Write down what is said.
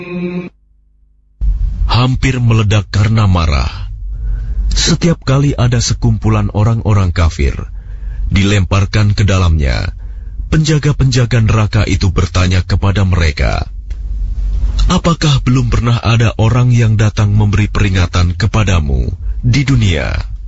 hampir meledak karena marah. Setiap kali ada sekumpulan orang-orang kafir dilemparkan ke dalamnya, penjaga-penjaga neraka itu bertanya kepada mereka, "Apakah belum pernah ada orang yang datang memberi peringatan kepadamu di dunia?"